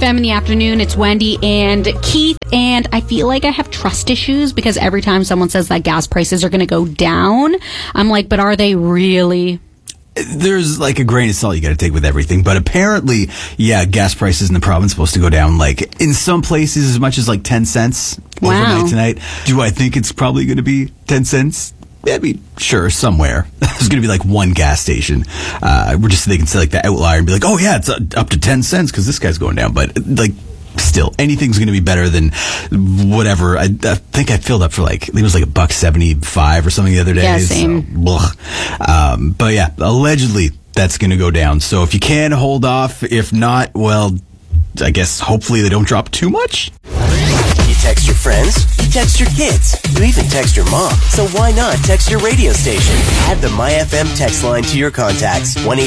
MyFM in the afternoon. It's Wendy and Keith, and I feel like I have trust issues because every time someone says that gas prices are going to go down, I'm like, but are they really? There's like a grain of salt you got to take with everything, but apparently, yeah, gas prices in the province supposed to go down like in some places as much as like 10 cents overnight tonight. Do I think it's probably going to be 10 cents? I mean, sure, somewhere. There's going to be like one gas station. We're just they can say like the outlier and be like, oh yeah, it's up to 10 cents because this guy's going down. But like, still, anything's going to be better than whatever. I think I filled up for like, I think it was like $1.75 or something the other day. Yeah, same. So, but yeah, allegedly that's going to go down. So if you can, hold off. If not, well, I guess hopefully they don't drop too much. You text your friends, you text your kids, you even text your mom. So why not text your radio station? Add the MyFM text line to your contacts.